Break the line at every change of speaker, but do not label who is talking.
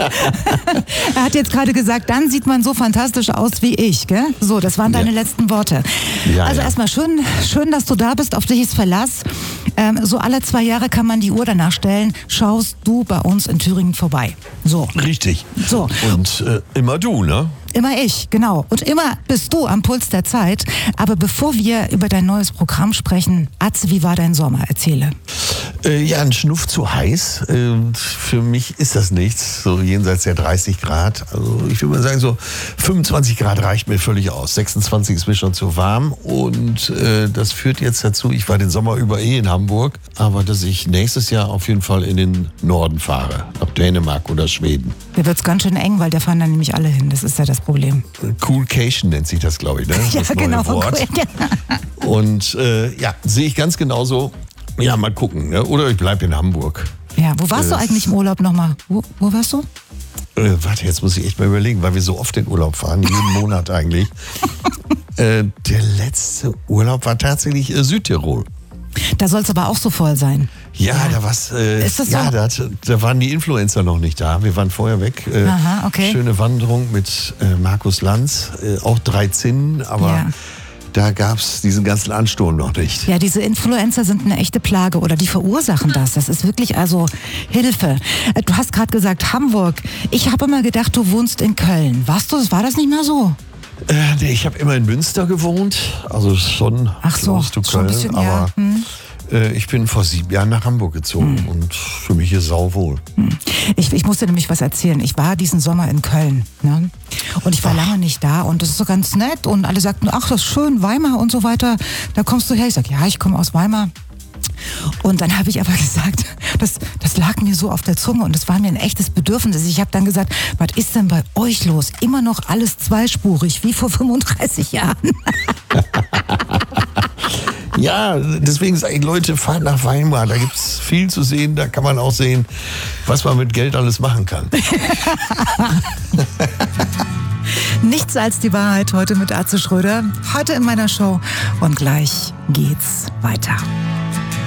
Er hat jetzt gerade gesagt, dann sieht man so fantastisch aus wie ich, gell? So, das waren deine letzten Worte.
Ja,
also erstmal schön, dass du da bist, auf dich ist Verlass. So alle 2 Jahre kann man die Uhr danach stellen, schaust du bei uns in Thüringen vorbei. So.
Richtig.
So.
Und immer du, ne?
Immer ich, genau. Und immer bist du am Puls der Zeit. Aber bevor wir über dein neues Programm sprechen, Atze, wie war dein Sommer? Erzähle.
Ja, ein Schnuff zu heiß. Für mich ist das nichts, so jenseits der 30 Grad. Also ich würde mal sagen, so 25 Grad reicht mir völlig aus. 26 ist mir schon zu warm. Und das führt jetzt dazu, ich war den Sommer über in Hamburg, aber dass ich nächstes Jahr auf jeden Fall in den Norden fahre, nach Dänemark oder Schweden.
Da wird's ganz schön eng, weil da fahren dann nämlich alle hin. Das ist ja das Problem.
Coolcation nennt sich das, glaube ich, ne?
Ja,
das neue
genau.
Wort. Und ja, sehe ich ganz genauso. Ja, mal gucken, ne? Oder ich bleibe in Hamburg.
Ja, wo warst du eigentlich im Urlaub nochmal? Wo warst du?
Warte, jetzt muss ich echt mal überlegen, weil wir so oft in Urlaub fahren, jeden Monat eigentlich. Der letzte Urlaub war tatsächlich Südtirol.
Da soll es aber auch so voll sein.
Ja, da war's.
Ist das so?
Ja, da waren die Influencer noch nicht da. Wir waren vorher weg.
Aha, okay.
Schöne Wanderung mit Markus Lanz, auch 3 Zinnen, aber
Ja.
da gab's diesen ganzen Ansturm noch nicht.
Ja, diese Influencer sind eine echte Plage oder die verursachen das. Das ist wirklich also Hilfe. Du hast gerade gesagt Hamburg. Ich habe immer gedacht, du wohnst in Köln. War das nicht mehr so?
Nee, ich habe immer in Münster gewohnt, also schon
Ach so,
close to
schon ein
Köln,
bisschen,
aber
ja.
ich bin vor 7 Jahren nach Hamburg gezogen und für mich ist sauwohl.
Ich muss dir nämlich was erzählen. Ich war diesen Sommer in Köln. Ne? Und ich war lange nicht da und das ist so ganz nett. Und alle sagten, ach, das ist schön, Weimar und so weiter. Da kommst du her. Ich sag, ja, ich komme aus Weimar. Und dann habe ich aber gesagt, das lag mir so auf der Zunge und das war mir ein echtes Bedürfnis. Ich habe dann gesagt, was ist denn bei euch los? Immer noch alles zweispurig, wie vor 35 Jahren.
Ja, deswegen sage ich, Leute, fahrt nach Weimar. Da gibt's viel zu sehen. Da kann man auch sehen, was man mit Geld alles machen kann.
Nichts als die Wahrheit heute mit Atze Schröder. Heute in meiner Show und gleich geht's weiter.